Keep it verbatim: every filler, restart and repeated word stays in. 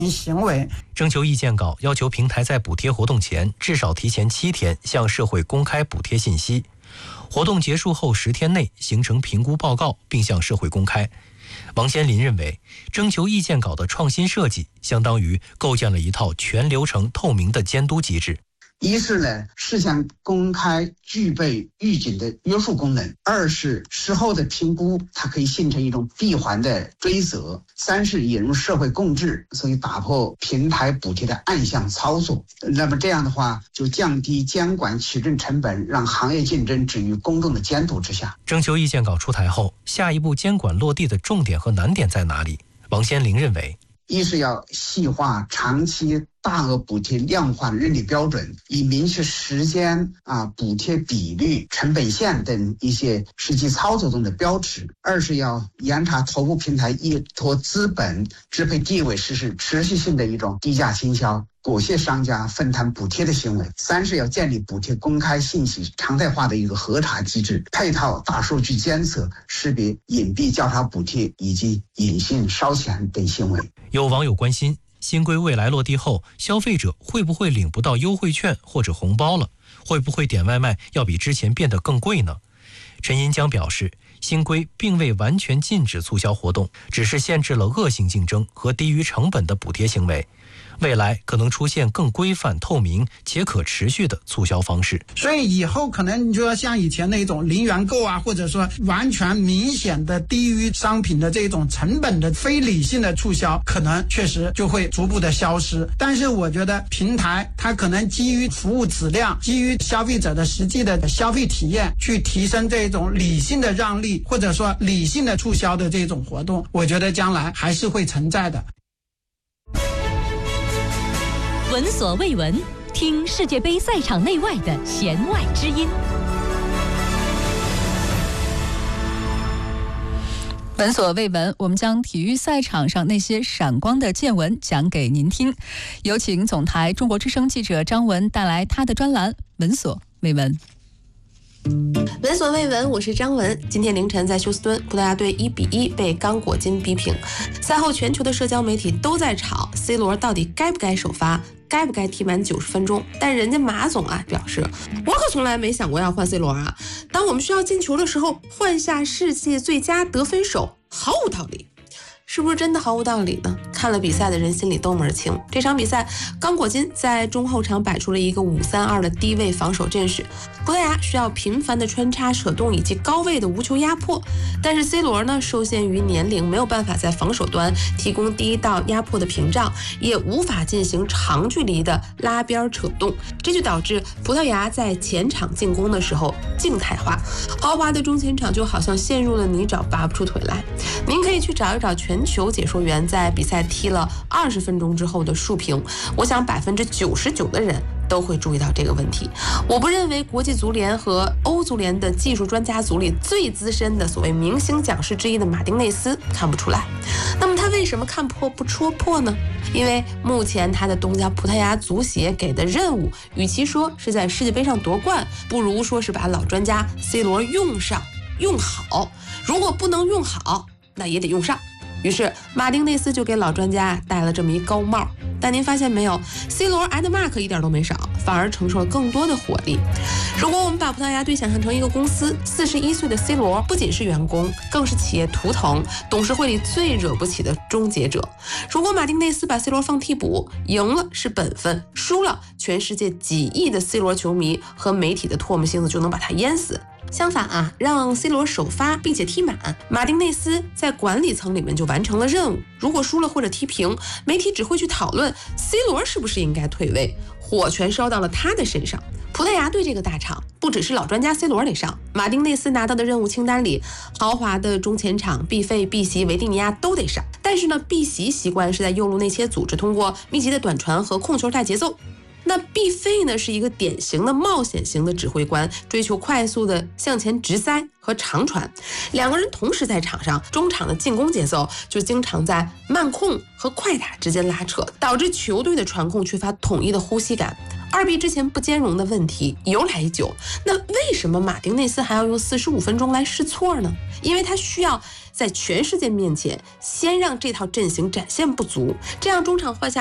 行为。 征求意见稿要求平台在补贴活动前至少提前七天向社会公开补贴信息，活动结束后十天内形成评估报告并向社会公开。王先林认为，征求意见稿的创新设计相当于构建了一套全流程透明的监督机制。 一是呢，事项公开具备预警的约束功能；二是事后的评估，它可以形成一种闭环的追责；三是引入社会共治，所以打破平台补贴的暗箱操作。那么这样的话，就降低监管取证成本，让行业竞争置于公众的监督之下。 征求意见稿出台后，下一步监管落地的重点和难点在哪里？王先林认为， 一是要细化长期大额补贴量化认定标准，以明确时间啊、补贴比率、成本线等一些实际操作中的标尺。二是要严查头部平台依托资本支配地位实施持续性的一种低价倾销，裹挟商家分摊补贴的行为。三是要建立补贴公开信息常态化的一个核查机制，配套大数据监测，识别隐蔽交叉补贴以及隐性烧钱等行为。 有网友关心，新规未来落地后，消费者会不会领不到优惠券或者红包了？会不会点外卖要比之前变得更贵呢？陈银江表示，新规并未完全禁止促销活动，只是限制了恶性竞争和低于成本的补贴行为。未来可能出现更规范、透明且可持续的促销方式。 所以以后可能你就要像以前那种零元购啊，或者说完全明显的低于商品的这种成本的非理性的促销，可能确实就会逐步的消失。但是我觉得平台它可能基于服务质量，基于消费者的实际的消费体验，去提升这种理性的让利，或者说理性的促销的这种活动，我觉得将来还是会存在的。 闻所未闻，听世界杯赛场内外的弦外之音。闻所未闻，我们将体育赛场上那些闪光的见闻讲给您听。有请总台中国之声记者张文带来他的专栏《闻所未闻》。 闻所未闻，我是张文。今天凌晨在休斯敦，葡萄牙队一比一被刚果金逼平。赛后，全球的社交媒体都在吵 C 罗到底该不该首发，该不该踢满九十分钟。但人家马总啊表示，我可从来没想过要换 C 罗啊。当我们需要进球的时候，换下世界最佳得分手，毫无道理。是不是真的毫无道理呢？看了比赛的人心里都门清。这场比赛，刚果金在中后场摆出了一个五三二的低位防守阵势，葡萄牙需要频繁的穿插扯动以及高位的无球压迫，但是 C 罗呢受限于年龄，没有办法在防守端提供第一道压迫的屏障，也无法进行长距离的拉边扯动，这就导致葡萄牙在前场进攻的时候静态化，豪华的中前场就好像陷入了泥沼，拔不出腿来。您可以去找一找全球解说员在比赛踢了二十分钟之后的述评，我想百分之九十九的人都会注意到这个问题。我不认为国际足联和欧足联的技术专家组里最资深的所谓明星讲师之一的马丁内斯看不出来。那么他为什么看破不戳破呢？因为目前他的东家葡萄牙足协给的任务，与其说是在世界杯上夺冠，不如说是把老专家 C 罗用上用好。如果不能用好，那也得用上。于是马丁内斯就给老专家戴了这么一高帽。但您发现没有， C 罗挨的 mark 一点都没少，反而承受了更多的火力。如果我们把葡萄牙队想象成一个公司，四十一岁的 C 罗不仅是员工，更是企业图腾，董事会里最惹不起的终结者。如果马丁内斯把 C 罗放替补，赢了是本分，输了全世界几亿的 C 罗球迷和媒体的唾沫星子就能把他淹死。相反啊，让 C 罗首发并且踢满，马丁内斯在管理层里面就完成了任务。如果输了或者踢平，媒体只会去讨论 C 罗是不是应该退位，火全烧到了他的身上。葡萄牙队这个大厂，不只是老专家 C 罗得上，马丁内斯拿到的任务清单里，豪华的中前场毕费、毕席、维蒂尼亚都得上。但是呢，毕席习惯是在右路内切组织，通过密集的短传和控球带节奏。那毕费呢，是一个典型的冒险型的指挥官，追求快速的向前直塞和长传。两个人同时在场上，中场的进攻节奏就经常在慢控和快打之间拉扯，导致球队的传控缺乏统一的呼吸感。 二臂之前不兼容的问题由来已久，那为什么马丁内斯还要用四十五分钟来试错呢？因为他需要在全世界面前先让这套阵型展现不足，这样中场换下